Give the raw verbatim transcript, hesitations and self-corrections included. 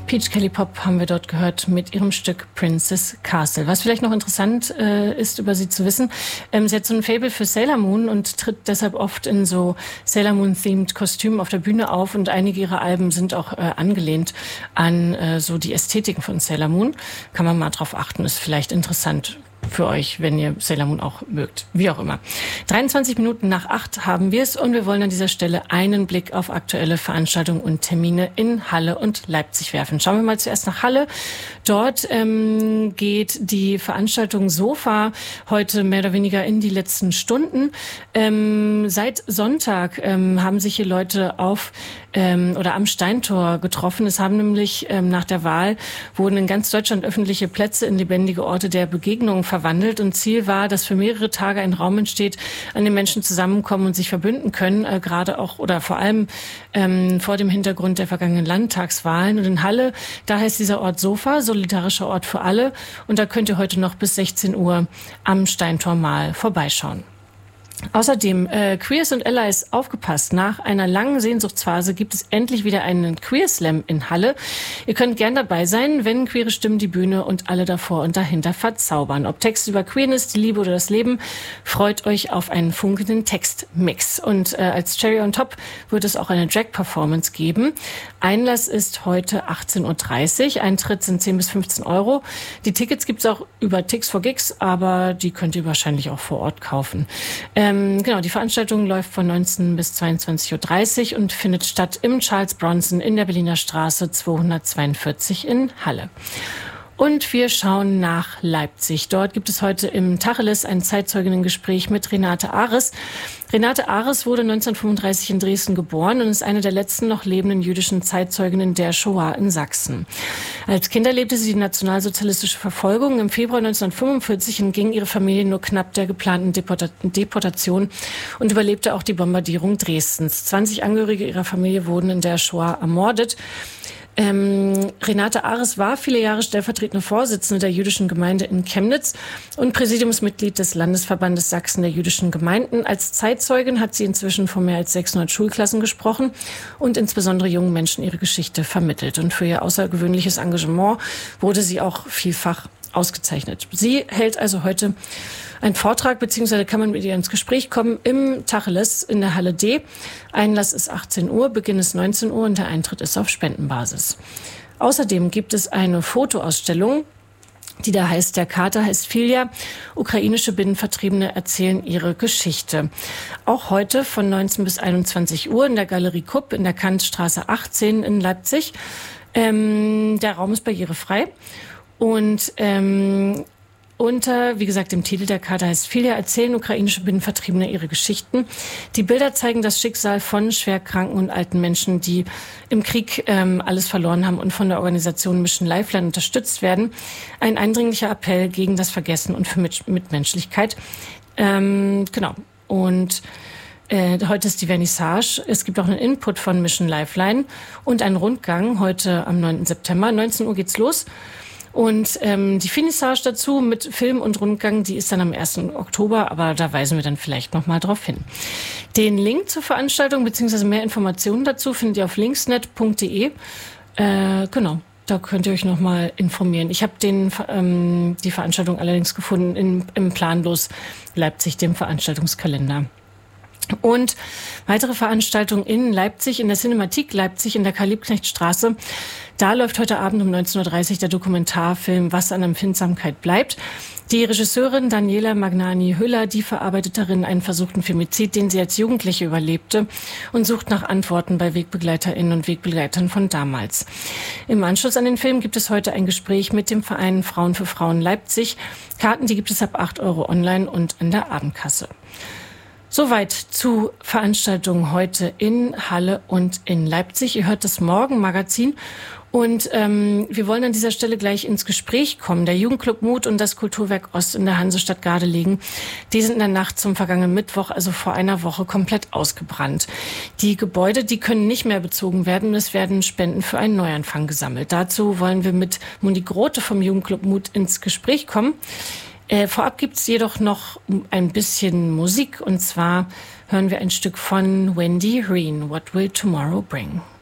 Peach Kelly Pop haben wir dort gehört mit ihrem Stück Princess Castle. Was vielleicht noch interessant äh, ist, über sie zu wissen, ähm, sie hat so ein Faible für Sailor Moon und tritt deshalb oft in so Sailor Moon-themed Kostümen auf der Bühne auf und einige ihrer Alben sind auch äh, angelehnt an äh, so die Ästhetiken von Sailor Moon. Kann man mal drauf achten, ist vielleicht interessant für euch, wenn ihr Sailor Moon auch mögt. Wie auch immer. dreiundzwanzig Minuten nach acht haben wir es und wir wollen an dieser Stelle einen Blick auf aktuelle Veranstaltungen und Termine in Halle und Leipzig werfen. Schauen wir mal zuerst nach Halle. Dort ähm, geht die Veranstaltung Sofa heute mehr oder weniger in die letzten Stunden. Ähm, seit Sonntag ähm, haben sich hier Leute auf ähm, oder am Steintor getroffen. Es haben nämlich ähm, nach der Wahl wurden in ganz Deutschland öffentliche Plätze in lebendige Orte der Begegnung verwandelt und Ziel war, dass für mehrere Tage ein Raum entsteht, an dem Menschen zusammenkommen und sich verbünden können, äh, gerade auch oder vor allem ähm, vor dem Hintergrund der vergangenen Landtagswahlen. Und in Halle, da heißt dieser Ort Sofa, solidarischer Ort für alle. Und da könnt ihr heute noch bis sechzehn Uhr am Steintor mal vorbeischauen. Außerdem, äh, Queers und Allies, aufgepasst. Nach einer langen Sehnsuchtsphase gibt es endlich wieder einen Queer Slam in Halle. Ihr könnt gern dabei sein, wenn queere Stimmen die Bühne und alle davor und dahinter verzaubern. Ob Texte über Queerness, die Liebe oder das Leben, freut euch auf einen funkenden Textmix. Und äh, als Cherry on Top wird es auch eine Drag-Performance geben. Einlass ist heute achtzehn Uhr dreißig. Eintritt sind zehn bis fünfzehn Euro. Die Tickets gibt's auch über Tix for Gigs, aber die könnt ihr wahrscheinlich auch vor Ort kaufen. Ähm, Genau, die Veranstaltung läuft von neunzehn bis zweiundzwanzig Uhr dreißig und findet statt im Charles Bronson in der Berliner Straße zweihundertzweiundvierzig in Halle. Und wir schauen nach Leipzig. Dort gibt es heute im Tacheles ein Zeitzeuginnengespräch mit Renate Ares. Renate Ares wurde neunzehnhundertfünfunddreißig in Dresden geboren und ist eine der letzten noch lebenden jüdischen Zeitzeuginnen der Shoah in Sachsen. Als Kind erlebte sie die nationalsozialistische Verfolgung. Im Februar neunzehnhundertfünfundvierzig entging ihre Familie nur knapp der geplanten Deportation und überlebte auch die Bombardierung Dresdens. zwanzig Angehörige ihrer Familie wurden in der Shoah ermordet. Ähm, Renate Ares war viele Jahre stellvertretende Vorsitzende der jüdischen Gemeinde in Chemnitz und Präsidiumsmitglied des Landesverbandes Sachsen der jüdischen Gemeinden. Als Zeitzeugin hat sie inzwischen vor mehr als sechshundert Schulklassen gesprochen und insbesondere jungen Menschen ihre Geschichte vermittelt. Und für ihr außergewöhnliches Engagement wurde sie auch vielfach ausgezeichnet. Sie hält also heute einen Vortrag, beziehungsweise kann man mit ihr ins Gespräch kommen im Tacheles in der Halle D. Einlass ist achtzehn Uhr, Beginn ist neunzehn Uhr und der Eintritt ist auf Spendenbasis. Außerdem gibt es eine Fotoausstellung, die da heißt, der Kater heißt Filja. Ukrainische Binnenvertriebene erzählen ihre Geschichte. Auch heute von neunzehn bis einundzwanzig Uhr in der Galerie Kupp in der Kantstraße achtzehn in Leipzig. Ähm, der Raum ist barrierefrei. Und ähm, unter, wie gesagt, dem Titel der Karte heißt Filja, erzählen ukrainische Binnenvertriebene ihre Geschichten. Die Bilder zeigen das Schicksal von schwerkranken und alten Menschen, die im Krieg ähm, alles verloren haben und von der Organisation Mission Lifeline unterstützt werden. Ein eindringlicher Appell gegen das Vergessen und für Mit- Mitmenschlichkeit. Ähm, genau. Und äh, heute ist die Vernissage. Es gibt auch einen Input von Mission Lifeline und einen Rundgang heute am neunten September. neunzehn Uhr geht's los. Und ähm, die Finissage dazu mit Film und Rundgang, die ist dann am ersten Oktober, aber da weisen wir dann vielleicht noch mal drauf hin. Den Link zur Veranstaltung bzw. mehr Informationen dazu findet ihr auf linksnet punkt de. Äh, genau, da könnt ihr euch noch mal informieren. Ich habe den ähm, die Veranstaltung allerdings gefunden in, im Planlos Leipzig, dem Veranstaltungskalender. Und weitere Veranstaltungen in Leipzig, in der Cinematik Leipzig, in der Karl-Liebknecht-Straße. Da läuft heute Abend um neunzehn Uhr dreißig der Dokumentarfilm Was an Empfindsamkeit bleibt. Die Regisseurin Daniela Magnani-Hüller, die verarbeitet darin einen versuchten Femizid, den sie als Jugendliche überlebte und sucht nach Antworten bei WegbegleiterInnen und Wegbegleitern von damals. Im Anschluss an den Film gibt es heute ein Gespräch mit dem Verein Frauen für Frauen Leipzig. Karten, die gibt es ab acht Euro online und an der Abendkasse. Soweit zu Veranstaltungen heute in Halle und in Leipzig. Ihr hört das Morgenmagazin und ähm, wir wollen an dieser Stelle gleich ins Gespräch kommen. Der Jugendclub Mut und das Kulturwerk Ost in der Hansestadt Gardelegen, die sind in der Nacht zum vergangenen Mittwoch, also vor einer Woche, komplett ausgebrannt. Die Gebäude, die können nicht mehr bezogen werden und es werden Spenden für einen Neuanfang gesammelt. Dazu wollen wir mit Mundi Grote vom Jugendclub Mut ins Gespräch kommen. Äh, vorab gibt's jedoch noch ein bisschen Musik und zwar hören wir ein Stück von Wendy Hreen, What Will Tomorrow Bring?